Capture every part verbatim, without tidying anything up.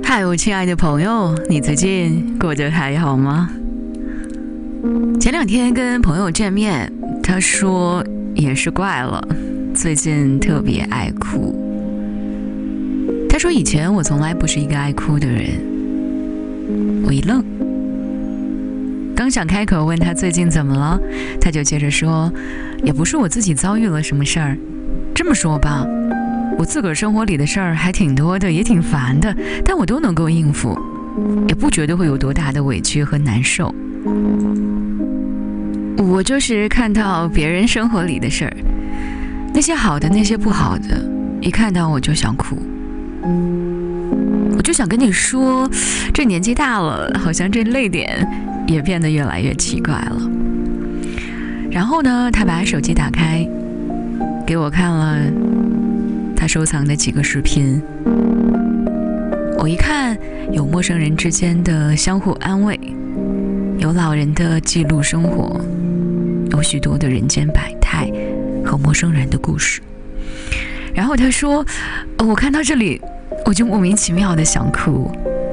嗨，我亲爱的朋友，你最近过得还好吗？前两天跟朋友见面，他说也是怪了，最近特别爱哭。他说以前我从来不是一个爱哭的人。我一愣，刚想开口问他最近怎么了，他就接着说，也不是我自己遭遇了什么事儿。这么说吧，我自个儿生活里的事儿还挺多的，也挺烦的，但我都能够应付，也不觉得会有多大的委屈和难受。我就是看到别人生活里的事儿，那些好的，那些不好的，一看到我就想哭。我就想跟你说，这年纪大了，好像这泪点也变得越来越奇怪了。然后呢，他把手机打开，给我看了他收藏的几个视频。我一看，有陌生人之间的相互安慰，有老人的记录生活，有许多的人间百态和陌生人的故事。然后他说，我看到这里我就莫名其妙的想哭。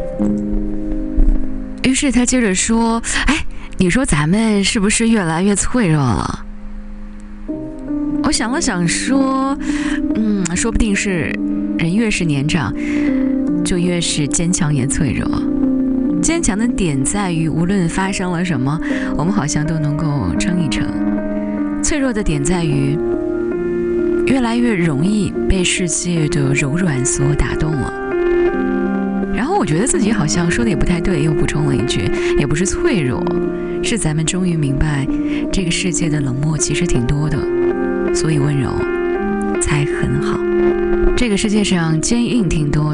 于是他接着说，哎，你说咱们是不是越来越脆弱了？我想了想说，嗯，说不定是人越是年长就越是坚强也脆弱。坚强的点在于无论发生了什么，我们好像都能够撑一撑。脆弱的点在于越来越容易被世界的柔软所打动了。然后我觉得自己好像说的也不太对，又补充了一句，也不是脆弱，是咱们终于明白这个世界的冷漠其实挺多的，所以温柔才很好。这个世界上坚硬挺多